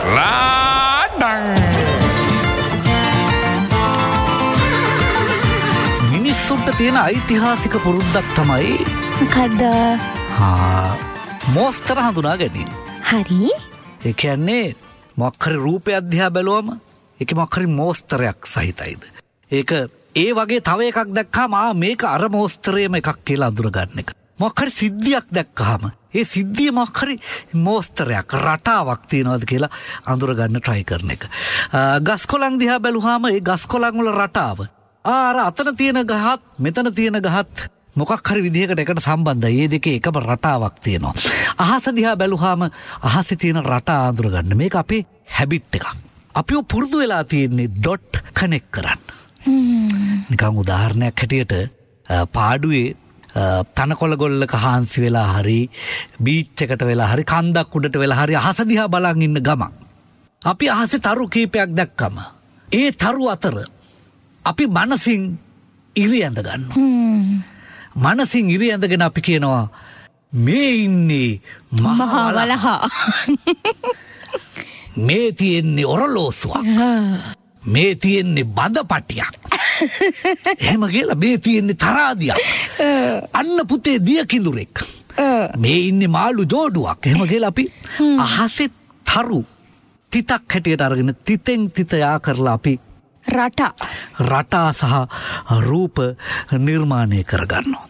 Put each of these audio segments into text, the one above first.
ලාඩං මිනිස්සුන්ට තියෙන ඓතිහාසික පුරුද්දක් තමයි මොකද්ද? මෝස්තර හඳුනා ගැනීම. හරි. ඒ කියන්නේ මොකක් හරි රූපයක් දිහා බැලුවම ඒකේ මොකක් හරි මෝස්තරයක් සහිතයිද? ඒක ඒ වගේ තව එකක් දැක්කම මේක අර මෝස්තරයේම එකක් කියලා අඳුර ගන්න එක. මොකක් හරි සිද්ධියක් දැක්කම ඒ සිද්ධිය මොකක් හරි මෝස්තරයක් රටාවක් තියනවාද කියලා අඳුර ගන්න try කරන එක. ගස් කොළන් දිහා බැලුවාම ඒ ගස් කොළන් වල රටාව අර අතන තියෙන ගහත් මෙතන තියෙන ගහත් මොකක් හරි විදිහකට එකට සම්බන්ධයි. මේ දෙකේ එකම රටාවක් තියෙනවා. අහස දිහා බැලුවාම අහසේ තියෙන රටා අඳුර ගන්න. මේක අපේ හැබිට් එකක්. අපිව පුරුදු වෙලා තියෙන්නේ ඩොට් කනෙක්ට් කරන්න. නිකන් උදාහරණයක් හැටියට පාඩුවේ තනකොළ ගොල්ලක හාන්සි වෙලා හරි බීච් එකට වෙලා හරි කන්දක් උඩට වෙලා හරි අහස දිහා බලන් ඉන්න ගමන් අපි අහසේ තරු කීපයක් දැක්කම ඒ තරු අතර අපි මනසින් ඉරි ඇඳ ගන්නවා. මනසින් ඉරි ඇඳගෙන අපි කියනවා මේ ඉන්නේ මහා වලහා. මේ තියෙන්නේ ඔරලෝසුවක්. මේ තියෙන්නේ බඳපටියක්. එහෙම කියලා මේ තියෙන්නේ තරාදියක්. අන්න පුතේ දිය කිඳුරෙක්. මේ ඉන්නේ මාළු ජෝඩුවක්. එහෙම කියලා අපි අහසේ තරු තිතක් හැටියට අරගෙන තිතෙන් තිත යා කරලා අපි රටා සහ රූප නිර්මාණය කරගන්නවා.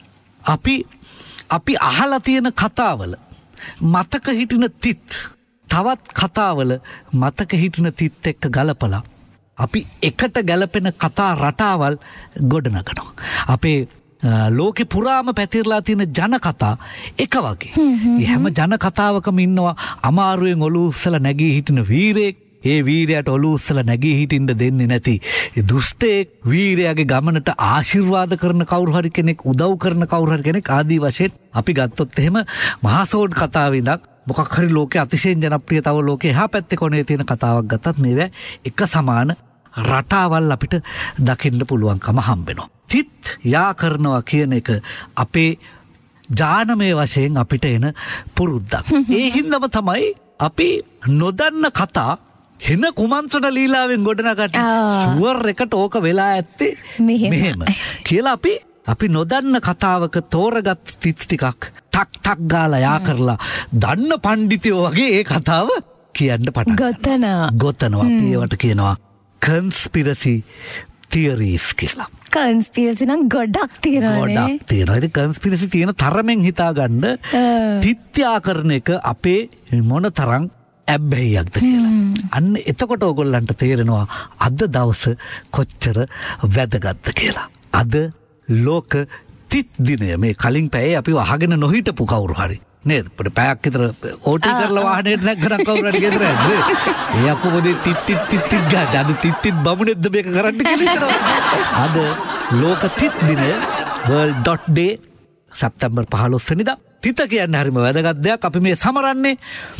අපි අහලා තියෙන කතාවල මතක හිටින තිත් තවත් කතාවල මතක හිටින තිත් එක්ක ගලපලා අපි එකට ගැලපෙන කතා රටාවල් ගොඩනගනවා. අපේ ලෝකෙ පුරාම පැතිරලා තියෙන ජන කතා එක වගේ. හැම ජන කතාවකම ඉන්නවා අමාරුවෙන් ඔලුව උස්සලා නැගී හිටින වීරයෙක්. ඒ වීරයාට ඔලුව උස්සලා නැගී හිටින්න දෙන්නේ නැති දුෂ්ටයෙක්. වීරයාගේ ගමනට ආශිර්වාද කරන කවුරු හරි කෙනෙක්, උදව් කරන කවුරු හරි කෙනෙක් ආදී වශයෙන් අපි ගත්තොත් එහෙම මහසෝන් කතාවේ ඉඳන් මොකක් හරි ලෝකයේ අතිශයින් ජනප්‍රිය තව ලෝකේ එහා පැත්තේ කොනේ තියෙන කතාවක් ගත්තත් මේවා එක සමාන රටාවල් අපිට දකින්න පුළුවන්කම හම්බෙනවා. තිත් යා කරනවා කියන එක අපේ ජානමය වශයෙන් අපිට එන පුරුද්දක්. ඒ හින්දාම තමයි අපි නොදන්න කතා හෙන කුමන්ත්‍රණ ලීලාවෙන් ගොඩනගන්නේ. ෂුවර් එකට ඕක වෙලා ඇත්තේ මෙහෙම කියලා අපි නොදන්න කතාවක තෝරගත් තිත් ටිකක් ටක් ගාලා යා කරලා දන්න පණ්ඩිතයෝ වගේ ඒ කතාව කියන්න පටන් ගොතනවා. අපි ඒවට කියනවා කන්ස්පිරසි තියරීස් කියලා. කන්ස්පිරසි නම් ගොඩක් තියෙනවා. ඉතින් කන්ස්පිරසි තියෙන තරමෙන් හිතාගන්න තිත්‍යා කරන එක අපේ මොන තරම් ඇබ්බැහියක්ද කියලා. අන්න එතකොට ඕගොල්ලන්ට තේරෙනවා අද දවස කොච්චර වැදගත්ද කියලා. අද ලෝක තිත් දිනය. මේ කලින් පැයේ අපි අහගෙන නොහිටපු කවුරු හරි නේද? පැයක් විතර ඕටී කරලා වාහනේට නැග්ගනම් කවුරු හරි ගෙදර යන්නේ. ඒ අකුබදේ තිත් ගන්න. අද තිත් බමුණෙක්ද මේක කරන්න කියලා හිතනවා. අද ලෝක තිත් දිනය World Dot Day සැප්තැම්බර් 15 වෙනිදා. තිත කියන්නේ හරිම වැදගත් දෙයක්. අපි මේ සමරන්නේ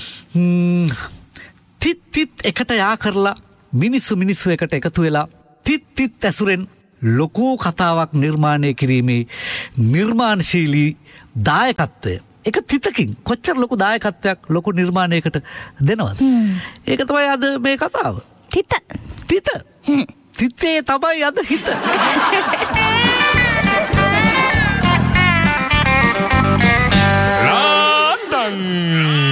තිත් එකට යා කරලා මිනිස්සු එකට එකතු වෙලා තිත් ඇසුරෙන් ලොකු කතාවක් නිර්මාණය කිරීමේ නිර්මාණශීලී දායකත්වය. ඒක තිතකින් කොච්චර ලොකු දායකත්වයක් ලොකු නිර්මාණයකට දෙනවද? ඒක තමයි අද මේ කතාව. තිතේ තමයි අද හිත.